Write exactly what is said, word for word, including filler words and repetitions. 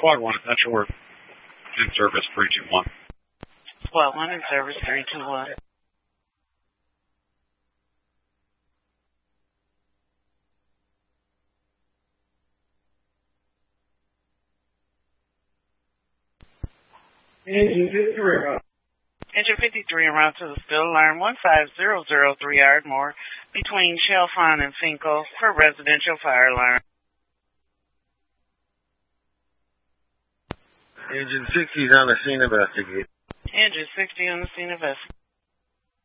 Squad one, if that's your word. In service, three two one. Squad one in service, three two one. Engine fifty-three. Engine fifty-three en route to the still alarm one five zero zero three Ardmore between Chalfont and Finkel for residential fire alarm. Engine sixty is on the scene, investigate. Engine sixty on the scene, investigate.